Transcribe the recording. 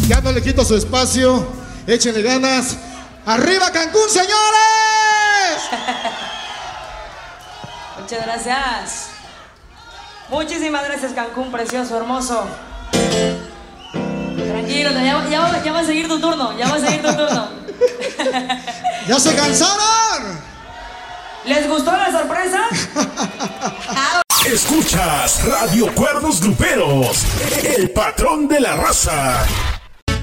Ya no le quito su espacio. Échenle ganas. ¡Arriba Cancún, señores! Muchas gracias. Muchísimas gracias, Cancún, precioso, hermoso. Tranquilo, ya va a seguir tu turno. Ya va a seguir tu turno. ¿Ya se cansaron? ¿Les gustó la sorpresa? Escuchas Radio Cuernos Gruperos, el patrón de la raza.